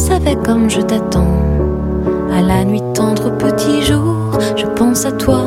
savais comme je t'attends. À la nuit tendre au petit jour, je pense à toi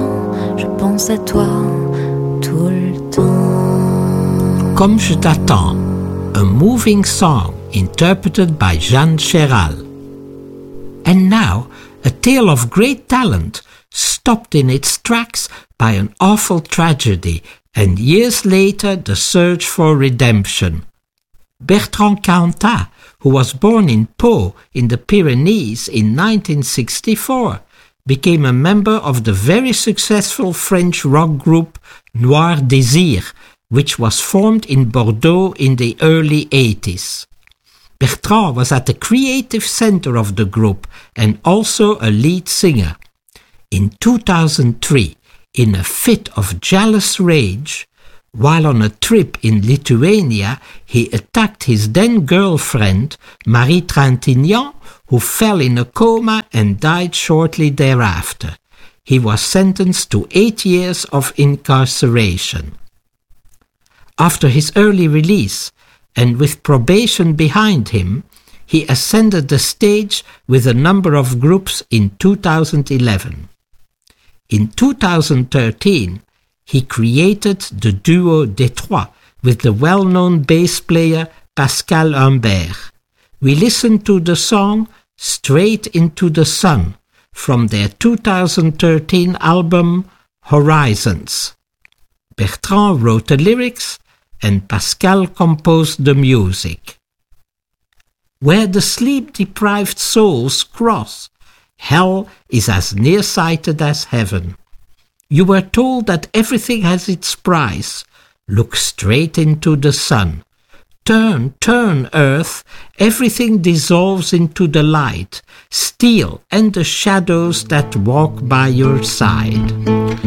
tout le temps. Comme je t'attends, a moving song interpreted by Jeanne Chéral. And now, a tale of great talent stopped in its tracks by an awful tragedy, and years later the search for redemption. Bertrand Cantat, who was born in Pau in the Pyrenees in 1964, became a member of the very successful French rock group Noir Désir, which was formed in Bordeaux in the early 80s. Bertrand was at the creative center of the group and also a lead singer. In 2003, in a fit of jealous rage, while on a trip in Lithuania, he attacked his then-girlfriend, Marie Trintignant, who fell in a coma and died shortly thereafter. He was sentenced to 8 years of incarceration. After his early release, and with probation behind him, he ascended the stage with a number of groups in 2011. In 2013, he created the duo Détroit with the well-known bass player Pascal Humbert. We listen to the song Straight into the Sun from their 2013 album Horizons. Bertrand wrote the lyrics and Pascal composed the music. Where the sleep-deprived souls cross, hell is as nearsighted as heaven. You were told that everything has its price. Look straight into the sun. Turn, turn, earth, everything dissolves into the light, steel and the shadows that walk by your side.